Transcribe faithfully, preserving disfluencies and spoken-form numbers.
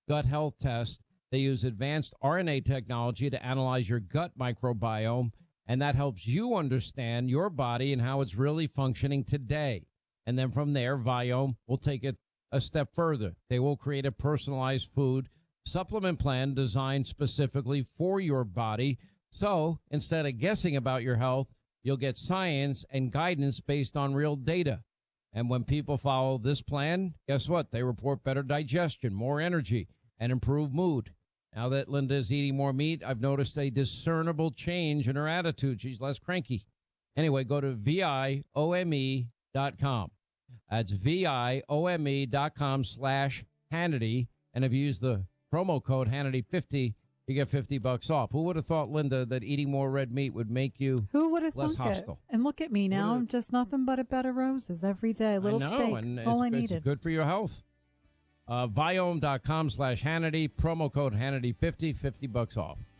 gut health test. They use advanced R N A technology to analyze your gut microbiome, and that helps you understand your body and how it's really functioning today. And then from there, Viome will take it a step further. They will create a personalized food supplement plan designed specifically for your body. So instead of guessing about your health, you'll get science and guidance based on real data. And when people follow this plan, guess what? They report better digestion, more energy, and improved mood. Now that Linda is eating more meat, I've noticed a discernible change in her attitude. She's less cranky. Anyway, go to V I O M E dot com. That's V I O M E dot com slash Hannity. And if you use the promo code Hannity fifty, you get fifty bucks off. Who would have thought, Linda, that eating more red meat would make you Who would have less thunk hostile? It? And look at me now. I'm just nothing but a bed of roses every day. Little I know, steak. and That's all I it's, needed. It's good for your health. Uh, Viome dot com slash Hannity. Promo code Hannity fifty, fifty bucks off.